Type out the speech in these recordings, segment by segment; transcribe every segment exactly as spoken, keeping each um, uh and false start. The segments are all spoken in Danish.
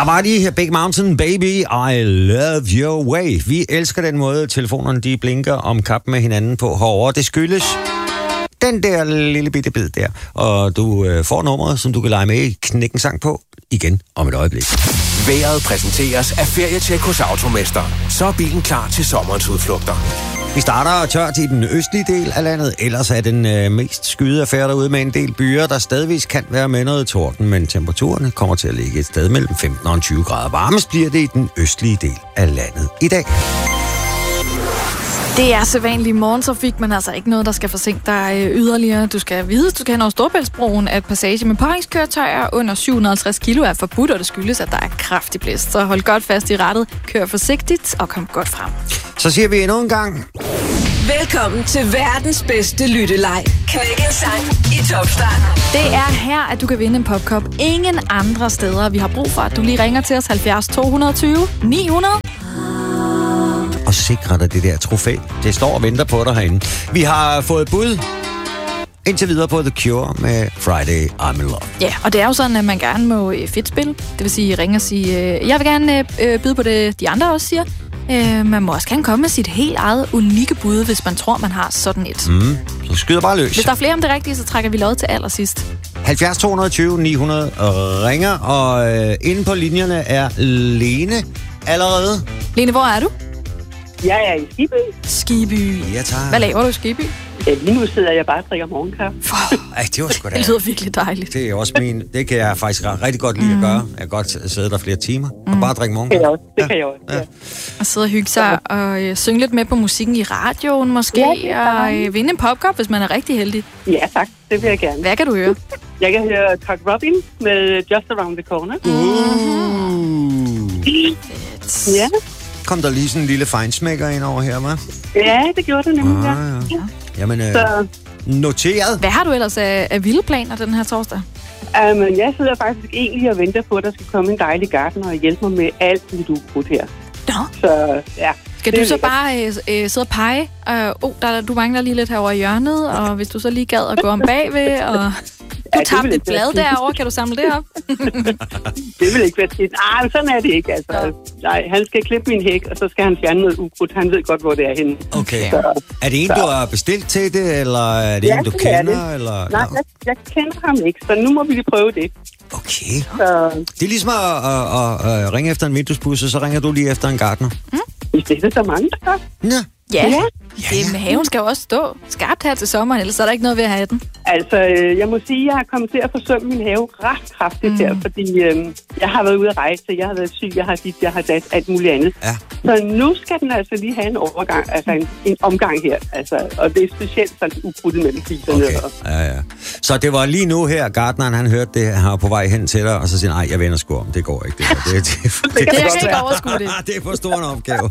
Der var de her Big Mountain Baby, I love your way. Vi elsker den måde, telefonerne de blinker om kap med hinanden på herovre. Det skyldes den der lille bitte bid der. Og du øh, får nummeret, som du kan lege med i Knækken Sang på igen om et øjeblik. Vejret præsenteres af Ferietjek hos Automester. Så er bilen klar til sommerens udflugter. Vi starter tørt i den østlige del af landet, ellers er den øh, mest skyde affære derude med en del byer, der stadigvis kan være med noget torden, men temperaturerne kommer til at ligge et sted mellem femten og tyve grader. Varmest bliver det i den østlige del af landet i dag. Det er sædvanlig morgentrafik, men altså ikke noget, der skal forsinke dig yderligere. Du skal vide, du skal hen over Storebæltsbroen, at passage med påhængskøretøjer under syv hundrede og halvtreds kilo er forbudt, og det skyldes, at der er kraftig blæst. Så hold godt fast i rattet, kør forsigtigt og kom godt frem. Så siger vi endnu en gang. Velkommen til verdens bedste lytteleg. Knækken Sang i Top Start. Det er her, at du kan vinde en popkop. Ingen andre steder. Vi har brug for, at du lige ringer til os halvfjerds to tyve ni hundrede. Og sikre dig det der trofæ. Det står og venter på dig herinde. Vi har fået bud indtil videre på The Cure med Friday I'm in Love. Ja, og det er jo sådan, at man gerne må fedt spille. Det vil sige, ringe og sige, øh, jeg vil gerne øh, byde på det, de andre også siger. Øh, man må også gerne komme med sit helt eget unikke bud, hvis man tror, man har sådan et. Mm, så skyder bare løs. Hvis der er flere om det rigtige, så trækker vi lod til allersidst. halvfjerds to tyve ni hundrede ringer, og øh, inde på linjerne er Lene allerede. Lene, hvor er du? Jeg er i Skibby. Skibby. Ja, tak. Hvad laver du i Skibby? Ja, lige nu sidder jeg bare og drikker morgenkaffe. Ej, det var sgu da. Det lyder virkelig dejligt. Det er også min. Det kan jeg faktisk rigtig godt lide mm. at gøre. Jeg kan godt sidde der flere timer og bare drikke morgenkaffe. Det, det kan jeg også. Ja. Ja. Og sidde og hygge sig og øh, synge lidt med på musikken i radioen måske, ja, og øh, vinde en popkop, hvis man er rigtig heldig. Ja, tak. Det vil jeg gerne. Hvad kan du høre? Jeg kan høre Cock Robin med Just Around the Corner. Uh. Ja. Kom der lige sådan en lille fejnsmækker ind over her, hva'? Ja, det gjorde det nemlig, ah, ja. ja. Jamen, øh, Så. Noteret. Hvad har du ellers af, af vilde planer den her torsdag? Um, jeg sidder faktisk egentlig og venter på, at der skal komme en dejlig gartner og hjælpe mig med alt mit ukrudt her. Nå. Så, ja. Skal du så bare øh, øh, sidde og pege? Øh, oh, der, du mangler lige lidt herovre i hjørnet, og hvis du så lige gad at gå om bagved, og du ja, tabte et blad derovre, kan du samle det op? Det vil ikke være tit. Nej, sådan er det ikke. Altså. Nej, han skal klippe min hæk, og så skal han fjerne noget ukrudt. Han ved godt, hvor det er henne. Okay. Så, er det en, så. du har bestilt til det, eller er det ja, en, du det kender? Eller? Nej, jeg, jeg kender ham ikke, så nu må vi lige prøve det. Okay. Så. Det er ligesom at, at, at, at ringe efter en vinduespudser, så ringer du lige efter en gartner. Mm. Hvis det er så mange, der gør. Ja. Ja, ja. Det, haven skal jo også stå skarpt her til sommeren, ellers er der ikke noget ved at have den. Altså, øh, jeg må sige, at jeg har kommet til at forsømme min have ret kraftigt mm. her, fordi øh, jeg har været ude at rejse, jeg har været syg, jeg har dit, jeg har dat, alt muligt andet. Ja. Så nu skal den altså lige have en overgang, altså en, en omgang her, altså, og det er specielt sådan ukrudtet mellem fliserne. Okay, ja, ja. Så det var lige nu her, gartneren han hørte det, han var på vej hen til dig, og så siger nej, jeg vender sgu om, det går ikke. Det, det, det, det, det, det, det kan ikke overskue det. Det er for stor en opgave.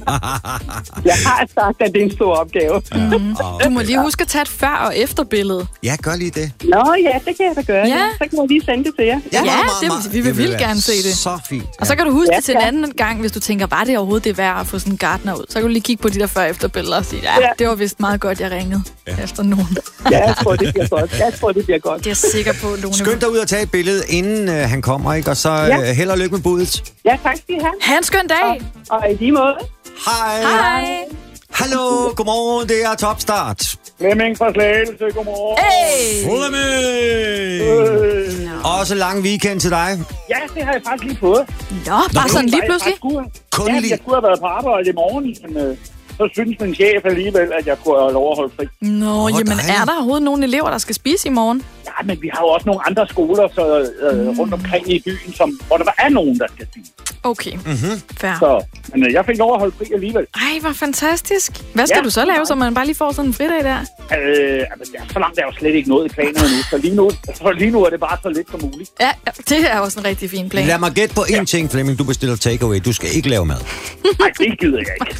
Jeg har sagt, at det er en stor opgave. Ja. Mm. Du må lige huske at tage et før- og efterbillede. Ja, gør lige det. Nå ja, det kan jeg da gøre. Ja. Ja. Så kan jeg lige sende det til jer. Ja, ja meget, det, meget, vi vil det vil vildt gerne se det. Så fint. Ja. Og så kan du huske ja, det til en anden gang, hvis du tænker, var det overhovedet det værd at få sådan en gartner ud? Så kan du lige kigge på de der før- og efterbilleder og sige, ja, ja, det var vist meget godt, jeg ringede ja. efter nogen. Ja, jeg tror, det bliver godt. Jeg tror, det bliver godt. Det er sikker på, Lone. Skynd dig ud og tage et billede, inden øh, han kommer, ikke? Og så øh, ja. held og lykke med budet. Ja, tak skal I have. Ha' en skøn dag. Og, og i lige måde. Hej. Hej. Hallo, godmorgen, det er Topstart. Flemming fra Slagelse, godmorgen. Hey! Flemming! Øh. No. Også lang weekend til dig. Ja, det har jeg faktisk lige fået. Nå, bare sådan lige pludselig? Kun ja, lige. jeg kunne have været på arbejde i morgen, men øh, så synes min chef alligevel, at jeg kunne have lov at holde fri. Nå, oh, jamen dejligt. Er der overhovedet nogle elever, der skal spise i morgen? Ja, men vi har jo også nogle andre skoler så, øh, mm. rundt omkring i byen, som, hvor der er nogen, der skal spise. Okay, mm-hmm. fair. Så, men øh, jeg fik lov at holde fri alligevel. Ej, hvor fantastisk. Hvad skal ja, du så lave, så man bare lige får sådan en fridag der? Øh, altså, så langt er jo slet ikke noget i planerne nu, så lige nu, så lige nu er det bare så lidt som muligt. Ja, det er også en rigtig fin plan. Lad mig gætte på én ja. ting, Flemming. Du bestiller takeaway. Du skal ikke lave mad. Nej, det gider jeg ikke.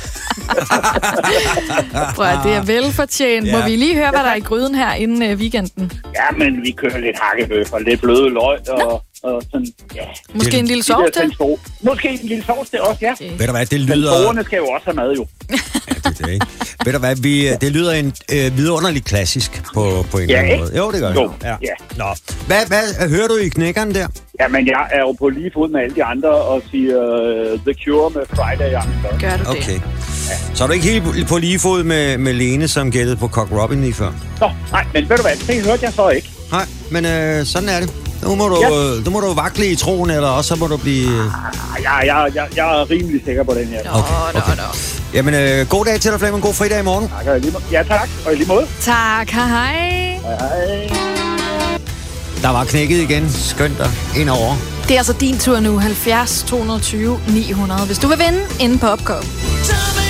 Prøv at det er velfortjent. Ja. Må vi lige høre, hvad der er i gryden her inden uh, weekenden? Ja, men vi kører lidt hakkebøf og lidt bløde løg og Og sådan, ja. Måske Det- en lille de der sovs til? sensor- Måske en lille sovs til også, ja. Okay. Ved du hvad, det lyder... Sensorerne skal jo også have mad, jo. Ja, det, er det, ikke? Ved du hvad, vi, det lyder en øh, vidunderlig klassisk på, på en Ja, eller anden ikke? måde. Jo, det gør Jo, jeg. Ja. ja. Nå. Hvad, hvad hører du i knækkeren der? Jamen, jeg er jo på lige fod med alle de andre og siger uh, The Cure med Friday I'm in Love. Gør du Okay. det? Så er du ikke helt på lige fod med, med Lene, som gættede på Cock Robin lige før? Nå, nej, men ved du hvad, det hørte jeg så ikke. Nej, men øh, sådan er det. Nu må du, Ja. øh, du må du vakle i troen, eller også så må du blive... Ah, Jeg, jeg, jeg, jeg er rimelig sikker på den her. Nå, Okay, nå, okay. nå. Jamen, øh, god dag til dig, Flemming. God fridag i morgen. Tak, og i lige måde. Ja, tak. Og i lige måde. Tak, hej hej. Hej, hej. Der var knækket igen. Skønt dig ind over. Det er altså din tur nu, halvfjerds to tyve ni hundrede, hvis du vil vinde inde på Opkop.